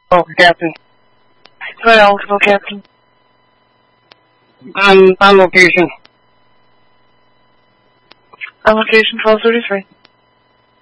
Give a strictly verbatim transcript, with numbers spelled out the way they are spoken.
Oh, Captain. What eligible, Captain? On, on location. On location twelve thirty-three.